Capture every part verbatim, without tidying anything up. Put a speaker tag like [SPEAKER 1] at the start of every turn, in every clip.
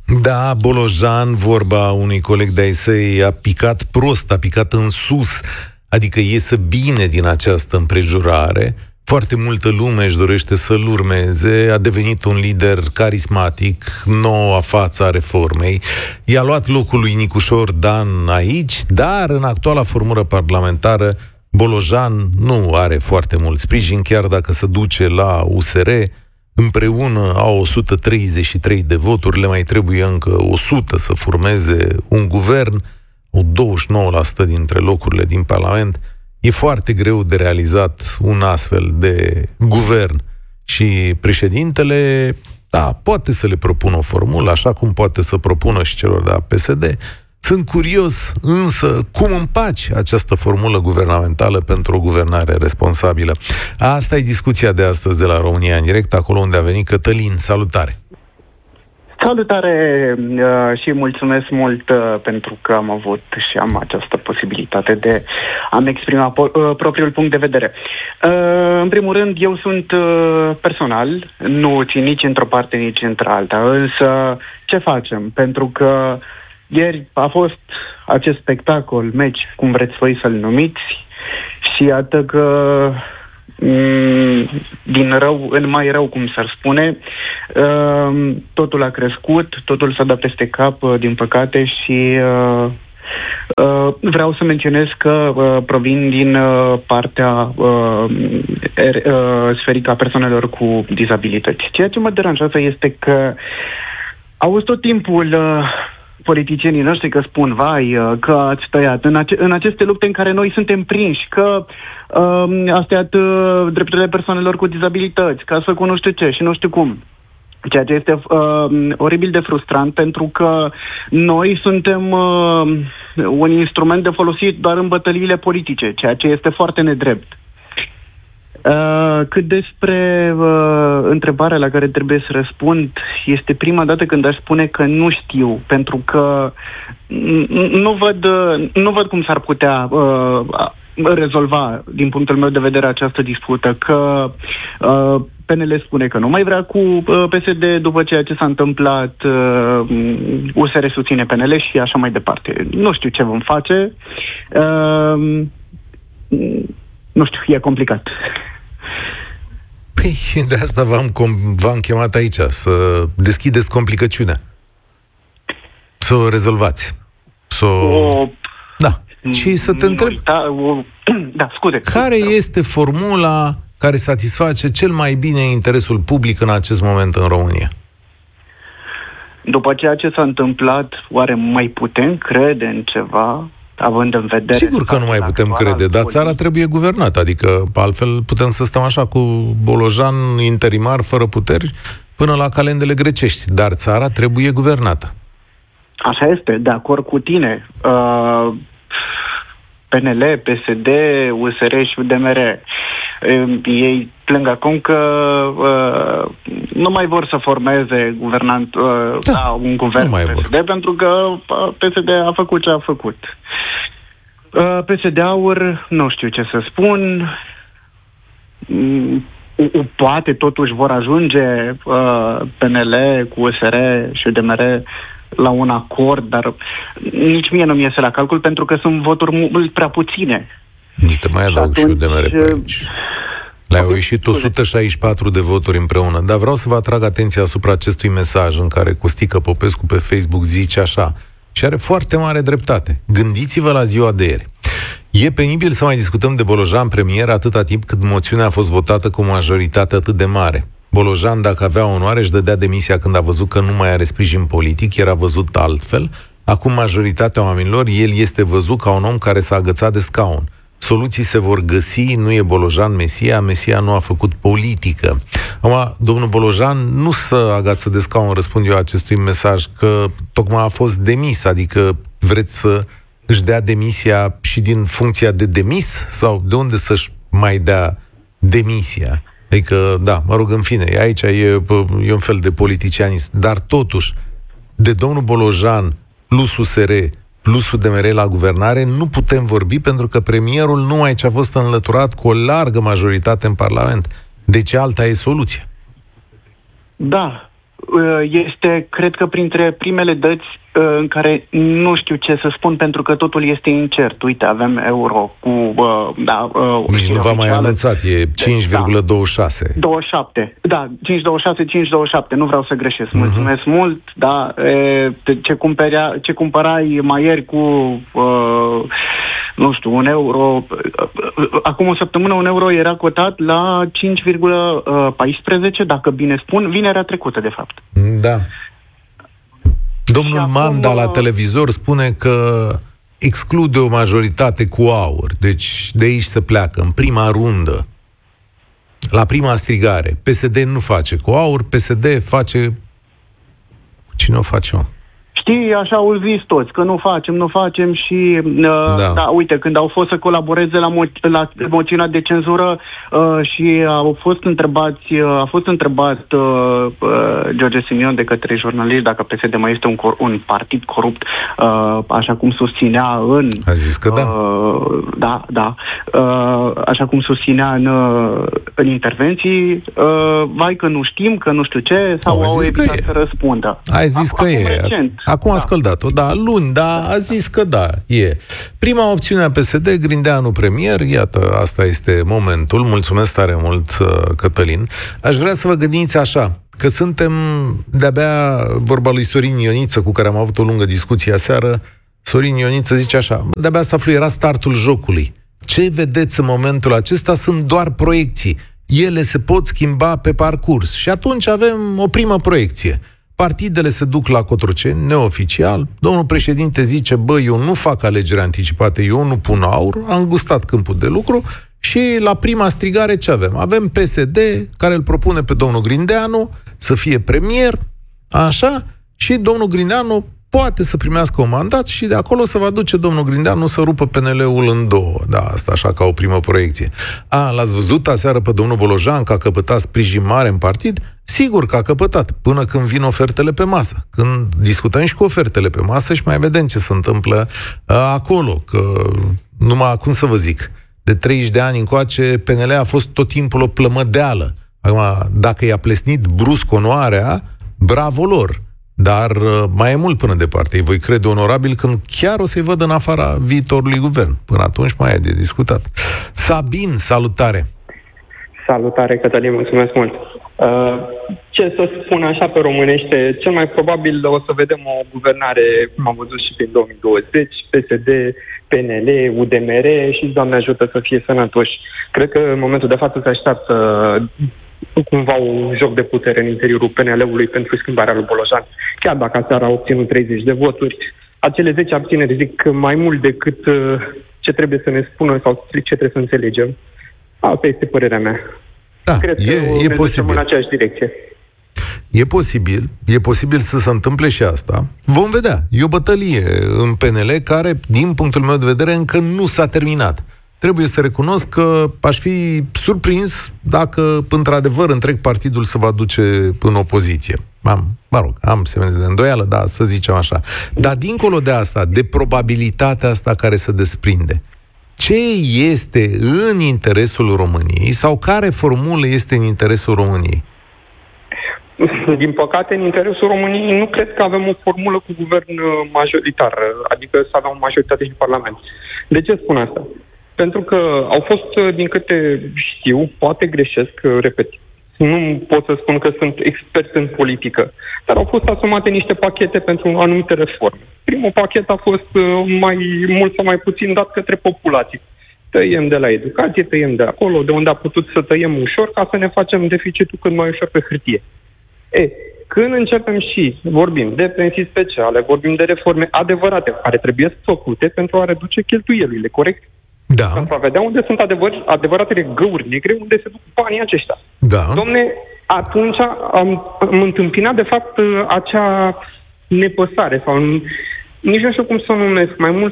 [SPEAKER 1] Da, Bolojan, vorba unui coleg de-ai săi, a picat prost, a picat în sus, adică iese bine din această împrejurare. Foarte multă lume își dorește să-l urmeze, a devenit un lider carismatic, noua față a reformei, i-a luat locul lui Nicușor Dan aici, dar în actuala formulă parlamentară Bolojan nu are foarte mult sprijin, chiar dacă se duce la U S R, împreună au o sută treizeci și trei de voturi, le mai trebuie încă o sută să formeze un guvern, o douăzeci și nouă la sută dintre locurile din Parlament. E foarte greu de realizat un astfel de guvern și președintele, da, poate să le propună o formulă, așa cum poate să propună și celor de la P S D. Sunt curios însă cum împaci această formulă guvernamentală pentru o guvernare responsabilă. Asta e discuția de astăzi de la România în direct, acolo unde a venit Cătălin. Salutare!
[SPEAKER 2] Salutare uh, și mulțumesc mult uh, pentru că am avut și am această posibilitate de a-mi exprima po- uh, propriul punct de vedere. Uh, în primul rând, eu sunt uh, personal, nu țin nici într-o parte, nici într-alta, însă ce facem? Pentru că ieri a fost acest spectacol, meci, cum vreți voi să-l numiți, și iată că din rău în mai rău, cum s-ar spune, totul a crescut, totul s-a dat peste cap, din păcate, și vreau să menționez că provin din partea sferică a persoanelor cu dizabilități. Ceea ce mă deranjează este că auzi tot timpul politicienii noștri că spun, vai, că ați tăiat în, ace- în aceste lupte în care noi suntem prinși, că uh, ați tăiat uh, drepturile persoanelor cu dizabilități, că ați făcut nu știu ce și nu știu cum. Ceea ce este uh, oribil de frustrant, pentru că noi suntem uh, un instrument de folosit doar în bătăliile politice, ceea ce este foarte nedrept. Uh, cât despre uh, întrebarea la care trebuie să răspund, este prima dată când aș spune că nu știu, pentru că nu văd, nu văd cum s-ar putea uh, rezolva, din punctul meu de vedere, această dispută, că uh, P N L spune că nu mai vrea cu uh, P S D după ceea ce s-a întâmplat, uh, U S R susține P N L și așa mai departe. Nu știu ce vom face. Uh, nu știu, e complicat.
[SPEAKER 1] Păi, de asta v-am, com- v-am chemat aici, să deschideți complicăciunea. Să o rezolvați. Să o... Da. Și să te întreb...
[SPEAKER 2] Da, o... da, scuze.
[SPEAKER 1] Care este formula care satisface cel mai bine interesul public în acest moment în România?
[SPEAKER 2] După ceea ce s-a întâmplat, oare mai putem crede în ceva, având în vedere...
[SPEAKER 1] Sigur că nu mai putem crede, dar țara trebuie guvernată, adică altfel putem să stăm așa cu Bolojan interimar, fără puteri, până la calendele grecești, dar țara trebuie guvernată.
[SPEAKER 2] Așa este, de acord cu tine. Uh, P N L, P S D, U S R și U D M R. Uh, ei plâng acum că uh, nu mai vor să formeze guvernant, uh, da, da, un guvern P S D, pentru că uh, P S D a făcut ce a făcut. Uh, P S D-uri, nu știu ce să spun, mm, poate totuși vor ajunge uh, P N L cu U S R și U D M R la un acord, dar nici mie nu-mi iese la calcul, pentru că sunt voturi mult prea puține.
[SPEAKER 1] Nici te mai adaug și, atunci, și U D M R pe aici. Le-au ieșit o sută șaizeci și patru de voturi împreună. Dar vreau să vă atrag atenția asupra acestui mesaj în care Costică Popescu pe Facebook zice așa, și are foarte mare dreptate. Gândiți-vă la ziua de ieri. E penibil să mai discutăm de Bolojan premier atâta timp cât moțiunea a fost votată cu o majoritate atât de mare. Bolojan, dacă avea onoare, își dădea demisia când a văzut că nu mai are sprijin politic, era văzut altfel. Acum majoritatea oamenilor, el este văzut ca un om care s-a agățat de scaun. Soluții se vor găsi, nu e Bolojan Mesia, Mesia nu a făcut politică. Acum, domnul Bolojan nu să agață de scaun, răspund eu acestui mesaj, că tocmai a fost demis, adică vreți să își dea demisia și din funcția de demis? Sau de unde să-și mai dea demisia? Adică, da, mă rog, în fine, aici e, e un fel de politicianism, dar totuși, de domnul Bolojan plus U S R plus U D M R la guvernare nu putem vorbi, pentru că premierul numai ce a fost înlăturat cu o largă majoritate în Parlament. Deci alta e soluția.
[SPEAKER 2] Da, este, cred că, printre primele dăți în care nu știu ce să spun, pentru că totul este incert. Uite, avem euro cu... Da,
[SPEAKER 1] nici nu v-am mai anunțat, e cinci virgulă douăzeci și șase.
[SPEAKER 2] douăzeci și șapte, da, cinci virgulă douăzeci și șase, cinci virgulă douăzeci și șapte, nu vreau să greșesc. Uh-huh. Mulțumesc mult, da, ce, cumpărea, ce cumpărai mai ieri cu... Uh, nu știu, un euro... Acum o săptămână un euro era cotat la cinci virgulă paisprezece, dacă bine spun, vinerea trecută, de fapt.
[SPEAKER 1] Da. Domnul Manda la televizor spune că exclude o majoritate cu aur. Deci de aici se pleacă, în prima rundă. La prima strigare. P S D nu face cu aur, P S D face... Cine o face, mă?
[SPEAKER 2] Știi, așa au zis toți, că nu facem, nu facem și, uh, da. da, uite, când au fost să colaboreze la, mo- la moțiunea de cenzură uh, și au fost întrebați, uh, a fost întrebat uh, uh, George Simion de către jurnaliști dacă P S D mai este un, cor- un partid corupt, uh, așa cum susținea în...
[SPEAKER 1] A zis că da.
[SPEAKER 2] Uh, da, da. Uh, așa cum susținea în, uh, în intervenții, uh, vai că nu știm, că nu știu ce, sau au evitat să răspundă.
[SPEAKER 1] Ai zis acum, că e. Recent. Acum a da. scăldat-o, da, luni, da, a zis că da, e. Prima opțiune a P S D, Grindeanu premier, iată, asta este momentul. Mulțumesc tare mult, Cătălin. Aș vrea să vă gândiți așa, că suntem de-abia, vorba lui Sorin Ioniță, cu care am avut o lungă discuție aseară. Sorin Ioniță zice așa, de-abia să aflu, era startul jocului. Ce vedeți în momentul acesta sunt doar proiecții. Ele se pot schimba pe parcurs. Și atunci avem o primă proiecție. Partidele se duc la Cotroceni, neoficial. Domnul președinte zice, bă, eu nu fac alegeri anticipate, eu nu pun aur, am gustat câmpul de lucru și la prima strigare ce avem? Avem P S D, care îl propune pe domnul Grindeanu să fie premier, așa, și domnul Grindeanu poate să primească un mandat și de acolo se va duce domnul Grindeanu să rupă P N L-ul în două. Da, asta așa ca o primă proiecție. A, l-ați văzut aseară pe domnul Bolojan că a căpătat sprijin mare în partid? Sigur că a căpătat, până când vin ofertele pe masă. Când discutăm și cu ofertele pe masă și mai vedem ce se întâmplă a, acolo. Că numai, cum să vă zic, de treizeci de ani încoace, P N L a fost tot timpul o plămădeală. Acum, dacă i-a plesnit brusc onoarea, bravo lor. Dar mai e mult până departe. Îi voi crede onorabil când chiar o să-i văd în afara viitorului guvern. Până atunci mai e de discutat. Sabin, salutare!
[SPEAKER 3] Salutare, Cătălin, mulțumesc mult! Uh, ce să spun așa pe românește, cel mai probabil o să vedem o guvernare, cum am văzut și prin două mii douăzeci, P S D, P N L, U D M R și Doamne ajută să fie sănătoși. Cred că în momentul de față se așteaptă cumva un joc de putere în interiorul P N L-ului pentru schimbarea lui Bolojan. Chiar dacă aseară a obținut treizeci de voturi, acele zece abțineri zic mai mult decât ce trebuie să ne spună sau ce trebuie să înțelegem. Asta este părerea mea.
[SPEAKER 1] Da,
[SPEAKER 3] cred
[SPEAKER 1] e,
[SPEAKER 3] că
[SPEAKER 1] e posibil.
[SPEAKER 3] în aceeași direcție.
[SPEAKER 1] E posibil, e posibil să se întâmple și asta. Vom vedea. E o bătălie în P N L care, din punctul meu de vedere, încă nu s-a terminat. Trebuie să recunosc că aș fi surprins dacă, într-adevăr, întreg partidul se va duce în opoziție. Am, mă rog, am semne de îndoială, da, să zicem așa. Dar dincolo de asta, de probabilitatea asta care se desprinde, ce este în interesul României sau care formulă este în interesul României?
[SPEAKER 3] Din păcate, în interesul României nu cred că avem o formulă cu guvern majoritar, adică să avem o majoritate și în Parlament. De ce spun asta? Pentru că au fost, din câte știu, poate greșesc, repet, nu pot să spun că sunt expert în politică, dar au fost asumate niște pachete pentru anumite reforme. Primul pachet a fost mai mult sau mai puțin dat către populație. Tăiem de la educație, tăiem de acolo, de unde a putut să tăiem ușor, ca să ne facem deficitul cât mai ușor pe hârtie. E, când începem și vorbim de pensii speciale, vorbim de reforme adevărate, care trebuie făcute pentru a reduce cheltuielile, corect?
[SPEAKER 1] Da.
[SPEAKER 3] Pentru a vedea unde sunt adevăr, adevăratele găuri negre, unde se duc banii aceștia.
[SPEAKER 1] Da.
[SPEAKER 3] Dom'le, atunci am, am întâmpinat, de fapt, acea nepăsare, sau nici nu știu cum să o numesc, mai mult...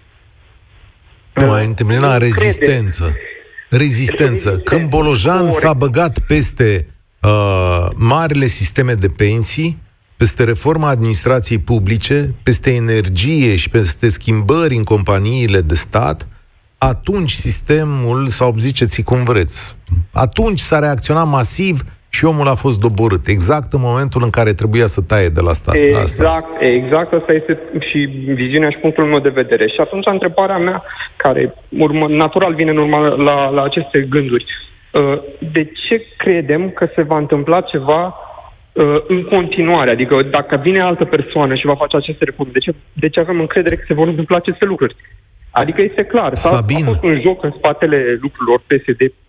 [SPEAKER 1] Nu, ai întâmpinat rezistență. Rezistență. Când Bolojan s-a băgat peste uh, marile sisteme de pensii, peste reforma administrației publice, peste energie și peste schimbări în companiile de stat, atunci sistemul, sau ziceți cum vreți, atunci s-a reacționat masiv și omul a fost doborât, exact în momentul în care trebuia să taie de la stat.
[SPEAKER 3] Exact,
[SPEAKER 1] asta.
[SPEAKER 3] exact, asta este și viziunea și punctul meu de vedere. Și atunci întrebarea mea, care urmă, natural vine în urma la, la aceste gânduri, de ce credem că se va întâmpla ceva în continuare? Adică dacă vine altă persoană și va face aceste reforme, de ce, de ce avem încredere că se vor întâmpla aceste lucruri? Adică este clar, s-a, a fost un joc în spatele lucrurilor P S D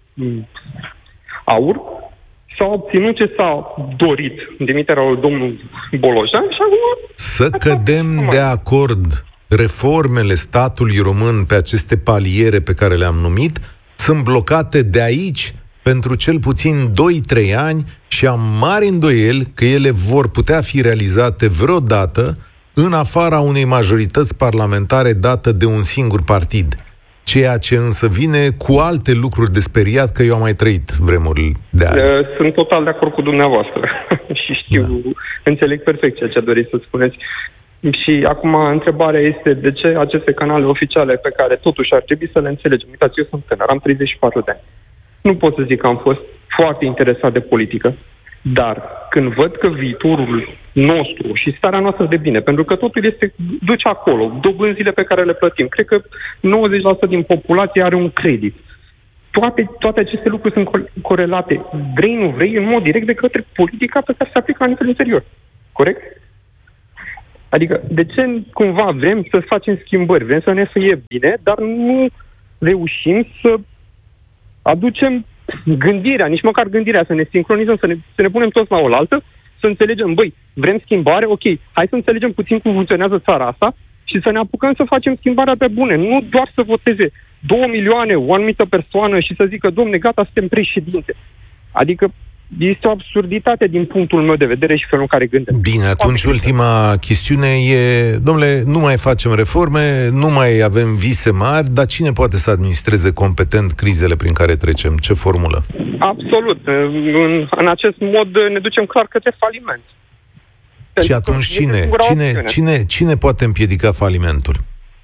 [SPEAKER 3] Aur, s-a obținut ce s-a dorit, demiterea lui domnul Bolojan și acum...
[SPEAKER 1] Să cădem de acord, reformele statului român pe aceste paliere pe care le-am numit sunt blocate de aici pentru cel puțin doi trei ani și am mari îndoieli că ele vor putea fi realizate vreodată în afara unei majorități parlamentare dată de un singur partid. Ceea ce însă vine cu alte lucruri de speriat, că eu am mai trăit vremuri de azi.
[SPEAKER 3] Sunt total de acord cu dumneavoastră și știu, da. Înțeleg perfect ceea ce doriți să spuneți. Și acum întrebarea este de ce aceste canale oficiale pe care totuși ar trebui să le înțelegem. Uitați, eu sunt tânăr, am treizeci și patru de ani. Nu pot să zic că am fost foarte interesat de politică, dar când văd că viitorul nostru și starea noastră de bine, pentru că totul este, duce acolo, dobânzile pe care le plătim. Cred că nouăzeci la sută din populație are un credit. Toate, toate aceste lucruri sunt co- corelate, vrei, nu vrei, în mod direct de către politica pe care se aplică la nivel interior. Corect? Adică, de ce cumva vrem să facem schimbări? Vrem să ne fie bine, dar nu reușim să aducem gândirea, nici măcar gândirea, să ne sincronizăm, să ne, să ne punem toți la oaltă, să înțelegem, băi, vrem schimbare, ok, hai să înțelegem puțin cum funcționează țara asta și să ne apucăm să facem schimbarea pe bune, nu doar să voteze două milioane o anumită persoană și să zică, domne, gata, suntem președinte. Adică este o absurditate din punctul meu de vedere și felul în care gândesc.
[SPEAKER 1] Bine, atunci ultima chestiune e, domnule, nu mai facem reforme, nu mai avem vise mari, dar cine poate să administreze competent crizele prin care trecem? Ce formulă?
[SPEAKER 3] Absolut. În, în acest mod ne ducem clar către faliment.
[SPEAKER 1] Și atunci cine? Cine, cine? Cine poate împiedica falimentul?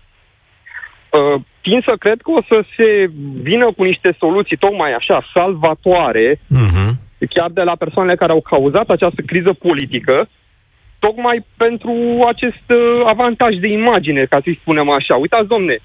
[SPEAKER 3] Uh, Tind să cred că o să se vină cu niște soluții tocmai așa, salvatoare, uh-huh. chiar de la persoanele care au cauzat această criză politică, tocmai pentru acest uh, avantaj de imagine, ca să-i spunem așa. Uitați, domne,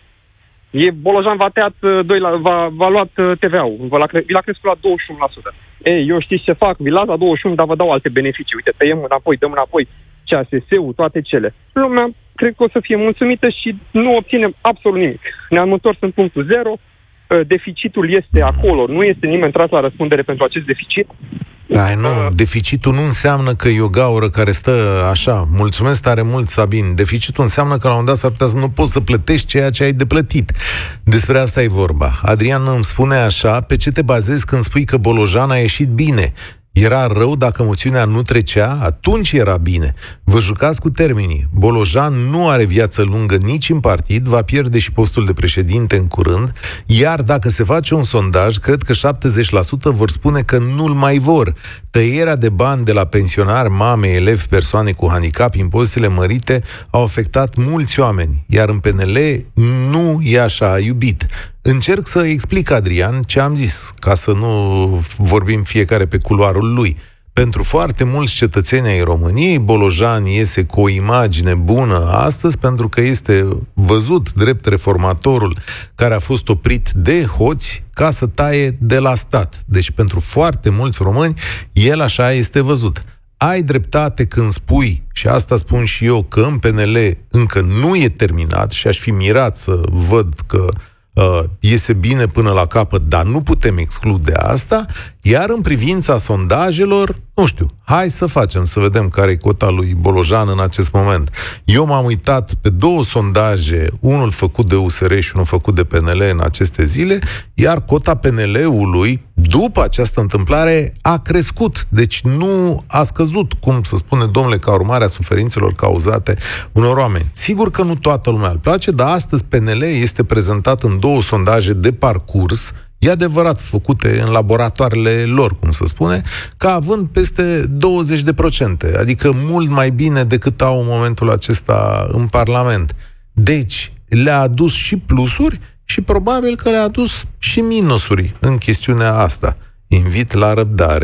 [SPEAKER 3] e Bolojan v-a tăiat, doi la, v-a, v-a luat T V A-ul, v-a, vi l-a crescut la douăzeci și unu la sută. Ei, eu știți ce fac, vi las la douăzeci și unu, dar vă dau alte beneficii. Uite, tăiem înapoi, dăm înapoi C A S S-ul, toate cele. Lumea cred că o să fie mulțumită și nu obținem absolut nimic. Ne-am întors în punctul zero, deficitul este acolo, nu este nimeni tras la răspundere pentru acest deficit.
[SPEAKER 1] Ai, nu, uh, deficitul nu înseamnă că e o gaură care stă așa. Mulțumesc tare mult, Sabin. Deficitul înseamnă că la un moment dat s-ar putea să nu poți să plătești ceea ce ai de plătit. Despre asta e vorba. Adrian îmi spune așa, pe ce te bazezi când spui că Bolojan a ieșit bine? Era rău dacă moțiunea nu trecea? Atunci era bine. Vă jucați cu termenii. Bolojan nu are viață lungă nici în partid, va pierde și postul de președinte în curând, iar dacă se face un sondaj, cred că șaptezeci la sută vor spune că nu-l mai vor. Tăierea de bani de la pensionari, mame, elevi, persoane cu handicap, impozitele mărite au afectat mulți oameni, iar în P N L nu e așa iubit. Încerc să explic, Adrian, ce am zis, ca să nu vorbim fiecare pe culoarul lui. Pentru foarte mulți cetățeni ai României, Bolojan iese cu o imagine bună astăzi pentru că este văzut drept reformatorul care a fost oprit de hoți ca să taie de la stat. Deci pentru foarte mulți români, el așa este văzut. Ai dreptate când spui, și asta spun și eu, că în P N L încă nu e terminat și aș fi mirat să văd că Uh, iese bine până la capăt, dar nu putem exclude asta, iar în privința sondajelor, nu știu, hai să facem, să vedem care e cota lui Bolojan în acest moment. Eu m-am uitat pe două sondaje, unul făcut de U S R și unul făcut de P N L în aceste zile, iar cota P N L-ului, după această întâmplare, a crescut, deci nu a scăzut, cum să spune domnule, ca urmare a suferințelor cauzate unor oameni. Sigur că nu toată lumea îl place, dar astăzi P N L este prezentat în două sondaje de parcurs, e adevărat, făcute în laboratoarele lor, cum să spune, ca având peste douăzeci de procente, adică mult mai bine decât au în momentul acesta în Parlament. Deci, le-a adus și plusuri și probabil că le-a adus și minusuri în chestiunea asta. Invit la răbdare.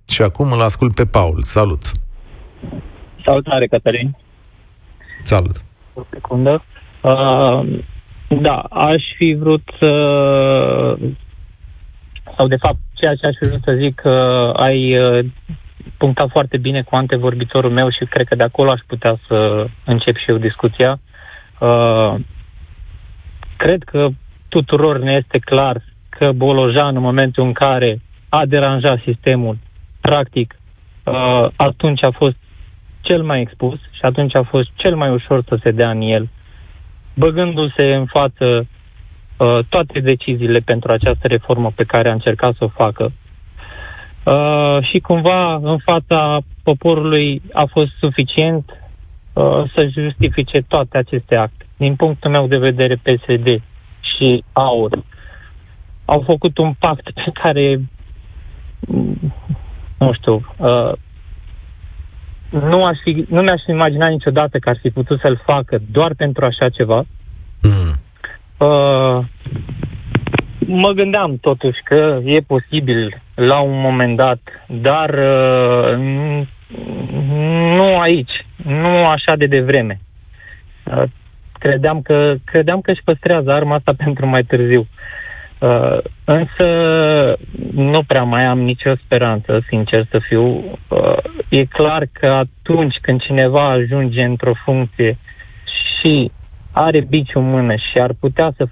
[SPEAKER 1] Și acum îl ascult pe Paul. Salut!
[SPEAKER 4] Salutare, Cătălin!
[SPEAKER 1] Salut!
[SPEAKER 4] O secundă. Uh, da, aș fi vrut să... Sau, de fapt, ceea ce aș fi vrut să zic, că uh, ai uh, punctat foarte bine cu antevorbitorul meu și cred că de acolo aș putea să încep și eu discuția. Uh, cred că tuturor ne este clar că Bolojan, în momentul în care a deranjat sistemul, practic, uh, atunci a fost cel mai expus și atunci a fost cel mai ușor să se dea în el, băgându-se în față uh, toate deciziile pentru această reformă pe care a încercat să o facă. Uh, și cumva în fața poporului a fost suficient uh, să justifice toate aceste acte. Din punctul meu de vedere, P S D și AUR au făcut un pact pe care, nu știu, uh, nu, aș fi, nu mi-aș imagina niciodată că ar fi putut să-l facă doar pentru așa ceva.
[SPEAKER 1] Mm. Uh,
[SPEAKER 4] mă gândeam totuși că e posibil la un moment dat, dar uh, nu aici, nu așa de devreme. Uh, credeam că, credeam că își păstrează arma asta pentru mai târziu. Uh, însă nu prea mai am nicio speranță, sincer să fiu. Uh, e clar că atunci când cineva ajunge într-o funcție și are bici în mână și ar putea să